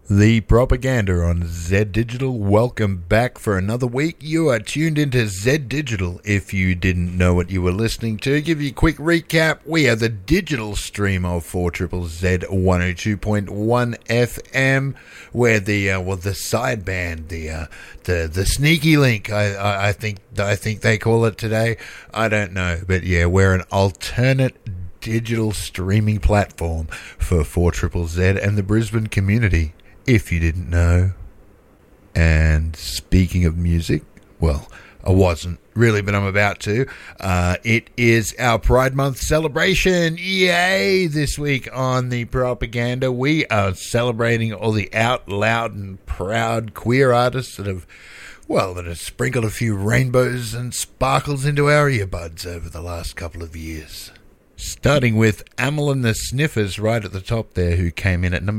The Propaganda on Z Digital. Welcome back for another week. You are tuned into Z Digital. If you didn't know what you were listening to, give you a quick recap. We are the digital stream of 4ZZZ 102.1 FM. We're the sideband, the sneaky link. I think they call it today. I don't know, but yeah, we're an alternate digital streaming platform for 4ZZZ and the Brisbane community, if you didn't know. And speaking of music, well, I wasn't really, but I'm about to. It is our Pride Month celebration. Yay! This week on the Propaganda, we are celebrating all the out loud and proud queer artists that have sprinkled a few rainbows and sparkles into our earbuds over the last couple of years. Starting with Amyl and the Sniffers right at the top there, who came in at number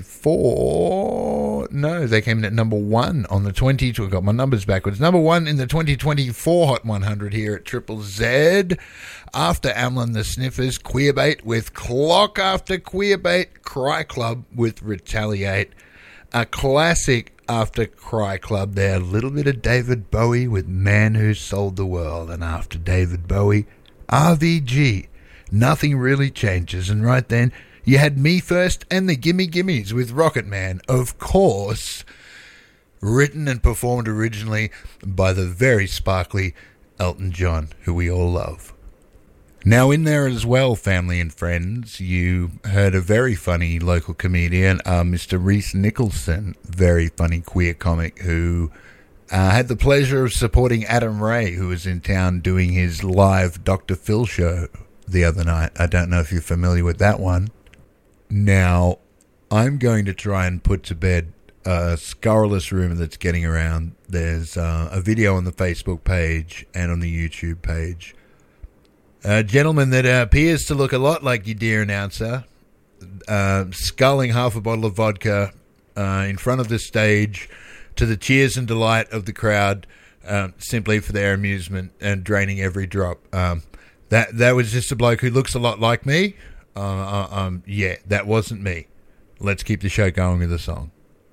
24. No, they came in at number 1 on the 20. I got my numbers backwards. Number 1 in the 2024 Hot 100 here at Triple Z. After Amyl and the Sniffers, Queerbait with Clock. After Queerbait, Cry Club with Retaliate. A classic after Cry Club there. A little bit of David Bowie with Man Who Sold the World. And after David Bowie, RVG. Nothing Really Changes. And right then, you had Me First and the Gimme Gimmes with Rocket Man, of course, written and performed originally by the very sparkly Elton John, who we all love. Now in there as well, family and friends, you heard a very funny local comedian, Mr. Reese Nicholson, very funny queer comic who had the pleasure of supporting Adam Ray, who was in town doing his live Dr. Phil show the other night. I don't know if you're familiar with that one. Now, I'm going to try and put to bed a scurrilous rumor that's getting around. There's a video on the Facebook page and on the YouTube page. A gentleman that appears to look a lot like your dear announcer, sculling half a bottle of vodka in front of the stage to the cheers and delight of the crowd, simply for their amusement and draining every drop. That was just a bloke who looks a lot like me. Yeah, that wasn't me. Let's keep the show going with a song.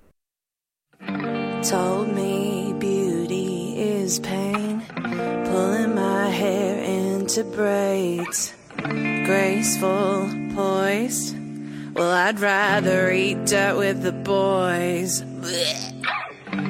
Told me beauty is pain, pulling my hair into braids, graceful, poised. Well, I'd rather eat dirt with the boys. Blech.